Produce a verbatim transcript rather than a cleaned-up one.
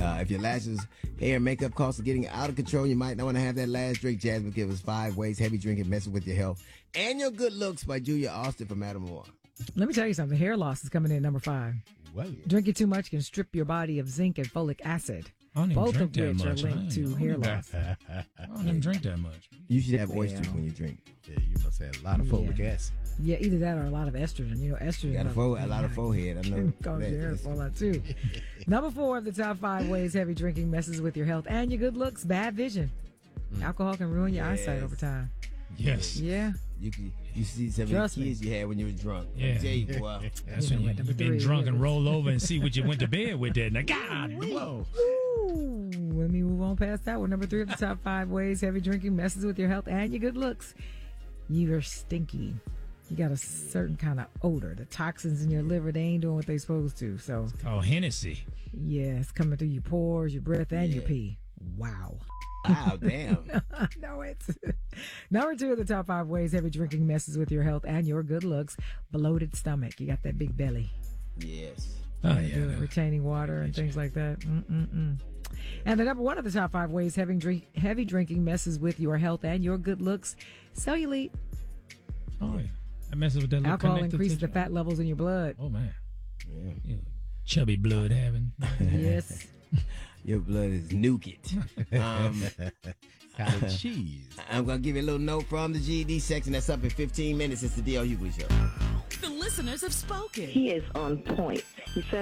Uh, if your lashes, hair, and makeup costs are getting out of control, you might not want to have that last drink. Jasmine gives us five ways heavy drinking messes with your health and your good looks by Julia Austin from Adam Moore. Let me tell you something. Hair loss is coming in at number five. Well, yeah. Drinking too much can strip your body of zinc and folic acid. Both of which much. are linked to hair loss. I don't even drink that much. You should have oysters Yeah. when you drink. Yeah, you must have a lot of folic Yeah. acid. Yeah, either that or a lot of estrogen. You know, estrogen. You got a, fo- a lot of forehead. I know. Cause your hair to fall out too. Number four of the top five ways heavy drinking messes with your health and your good looks: bad vision. Alcohol can ruin your Yes. eyesight over time. Yes. Yeah. You can, you see some of the Trust me. kids you had when you were drunk. Yeah. I tell you, boy. That's You when know, you, number you've been three, drunk and yeah. roll over and see what you went to bed with that. Now, God, whoa. Ooh, let me move on past that one. Number three of the top five ways heavy drinking messes with your health and your good looks. You're stinky. You got a certain kind of odor. The toxins in your liver, they ain't doing what they supposed to. So, Oh, Hennessy. yeah, it's coming through your pores, your breath, and your Yeah. pee. Wow. Wow, damn. No, it's number two of the top five ways heavy drinking messes with your health and your good looks. Bloated stomach. You got that big belly. Yes. Oh, Do yeah. it, retaining water and things like that. Mm-mm-mm. And the number one of the top five ways heavy, drink, heavy drinking messes with your health and your good looks. Cellulite. Oh, yeah. That messes with that little Alcohol connective increases the tissue. fat levels in your blood. Oh, man. Yeah. You chubby blood having. Yes. Your blood is nougat. Um, Cottage cheese. I'm going to give you a little note from the G E D section that's up in fifteen minutes. It's the D L Hughley Show. The listeners have spoken. He is on point. He said